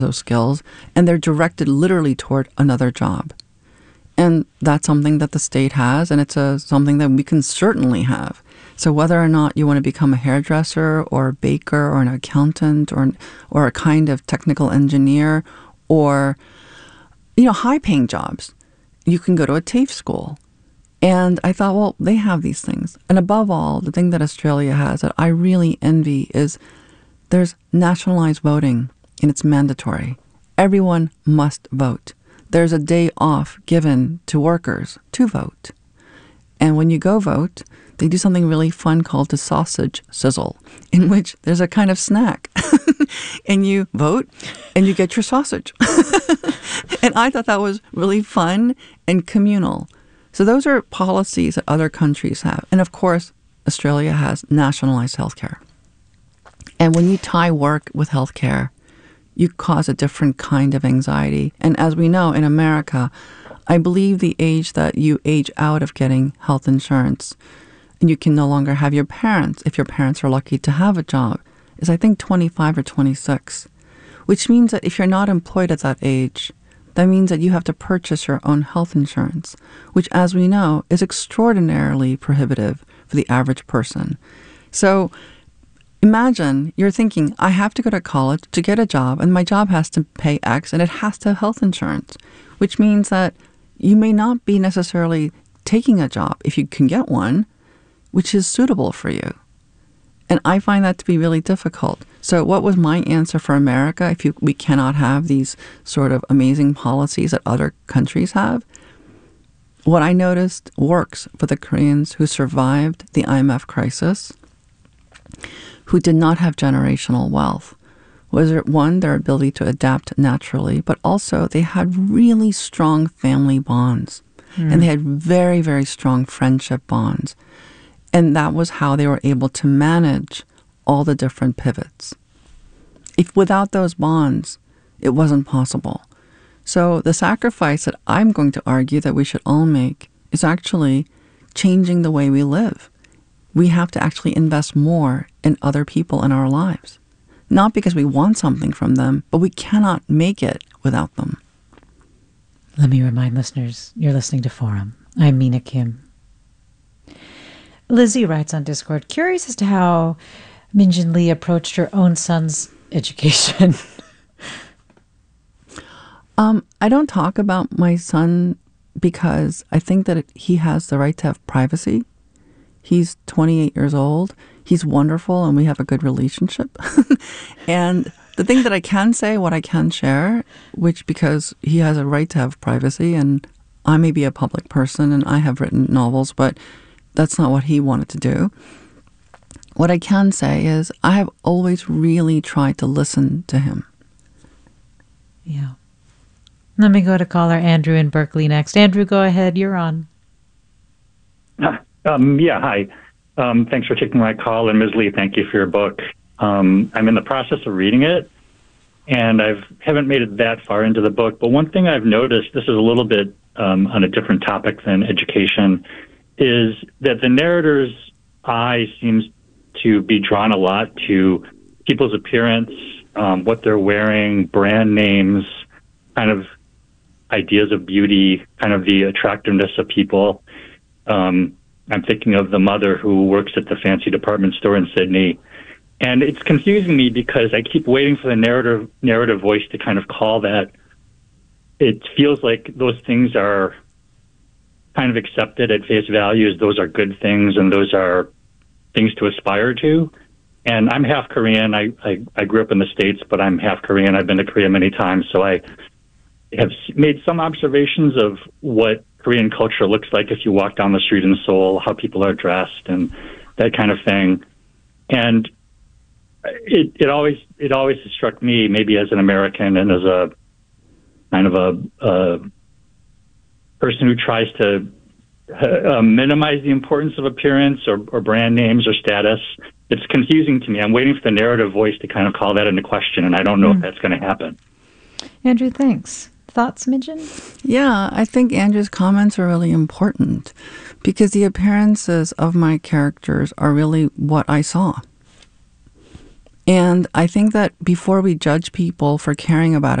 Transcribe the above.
those skills, and they're directed literally toward another job. And that's something that the state has, and it's something that we can certainly have. So whether or not you want to become a hairdresser or a baker or an accountant or a kind of technical engineer or, high-paying jobs, you can go to a TAFE school. And I thought, well, they have these things. And above all, the thing that Australia has that I really envy is there's nationalized voting, and it's mandatory. Everyone must vote. There's a day off given to workers to vote. And when you go vote, they do something really fun called the sausage sizzle, in which there's a kind of snack. And you vote, and you get your sausage. And I thought that was really fun and communal. So those are policies that other countries have. And of course, Australia has nationalized healthcare. And when you tie work with healthcare, you cause a different kind of anxiety. And as we know, in America, I believe the age that you age out of getting health insurance and you can no longer have your parents, if your parents are lucky to have a job, is I think 25 or 26, which means that if you're not employed at that age, that means that you have to purchase your own health insurance, which, as we know, is extraordinarily prohibitive for the average person. So imagine you're thinking, I have to go to college to get a job, and my job has to pay X, and it has to have health insurance, which means that you may not be necessarily taking a job, if you can get one, which is suitable for you. And I find that to be really difficult. So what was my answer for America if we cannot have these sort of amazing policies that other countries have? What I noticed works for the Koreans who survived the IMF crisis, who did not have generational wealth, was one, their ability to adapt naturally, but also they had really strong family bonds. And they had very, very strong friendship bonds. And that was how they were able to manage all the different pivots. If without those bonds, it wasn't possible. So the sacrifice that I'm going to argue that we should all make is actually changing the way we live. We have to actually invest more in other people in our lives. Not because we want something from them, but we cannot make it without them. Let me remind listeners, you're listening to Forum. I'm Mina Kim. Lizzie writes on Discord, curious as to how Min-Jin Lee approached her own son's education. I don't talk about my son because I think that he has the right to have privacy. He's 28 years old. He's wonderful, and we have a good relationship. And the thing that I can say, what I can share, which because he has a right to have privacy, and I may be a public person, and I have written novels, but that's not what he wanted to do. What I can say is I have always really tried to listen to him. Yeah. Let me go to caller Andrew in Berkeley next. Andrew, go ahead. You're on. Hi. Thanks for taking my call. And Ms. Lee, thank you for your book. I'm in the process of reading it, and I haven't made it that far into the book. But one thing I've noticed, this is a little bit on a different topic than education, is that the narrator's eye seems to be drawn a lot to people's appearance, what they're wearing, brand names, kind of ideas of beauty, kind of the attractiveness of people. I'm thinking of the mother who works at the fancy department store in Sydney. And it's confusing me because I keep waiting for the narrative voice to kind of call that. It feels like those things are kind of accepted at face value as those are good things and those are things to aspire to. And I'm half Korean. I grew up in the States, but I'm half Korean. I've been to Korea many times. So I have made some observations of what Korean culture looks like if you walk down the street in Seoul, how people are dressed and that kind of thing. And it always has struck me, maybe as an American and as a kind of a person who tries to minimize the importance of appearance or brand names or status. It's confusing to me. I'm waiting for the narrative voice to kind of call that into question, and I don't know if that's going to happen. Andrew, thanks. Thoughts, Min-Jin? Yeah, I think Andrew's comments are really important because the appearances of my characters are really what I saw. And I think that before we judge people for caring about